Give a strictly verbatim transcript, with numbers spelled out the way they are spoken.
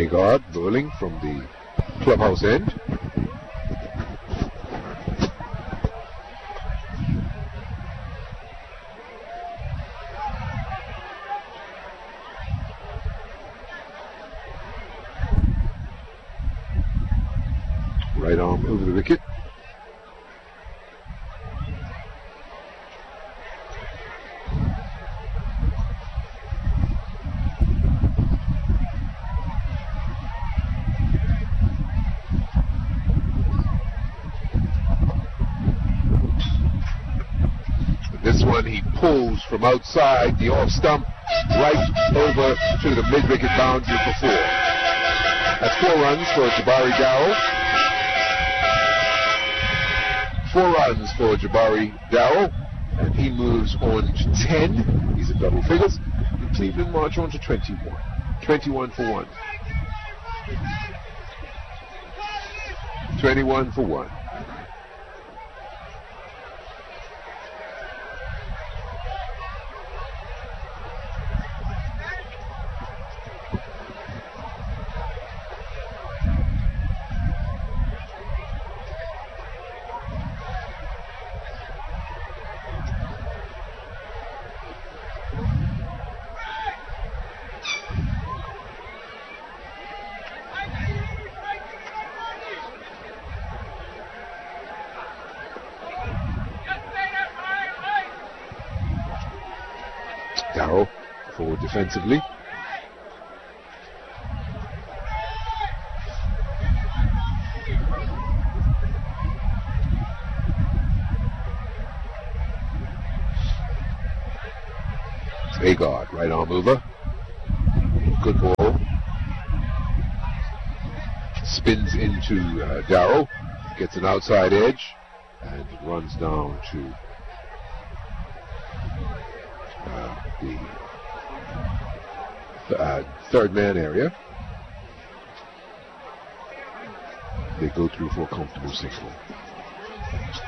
Agard bowling from the clubhouse end. Right arm over the wicket. This one he pulls from outside the off stump right over to the mid-wicket boundary for four. That's four runs for Jabari Darrell. Four runs for Jabari Darrell, and he moves on to ten. He's at double figures. And Cleveland march on to twenty-one. twenty-one for one. twenty-one for one. Darrell forward defensively. Agard, right arm over. Good ball. Spins into uh, Darrell. Gets an outside edge and runs down to Uh, the uh, third man area. They go through for a comfortable single.